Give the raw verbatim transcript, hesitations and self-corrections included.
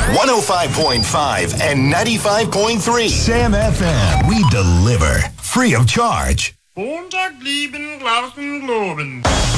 one oh five point five and ninety-five point three. Sam F M. We deliver free of charge. Montag, lieben, Glauben, Globen.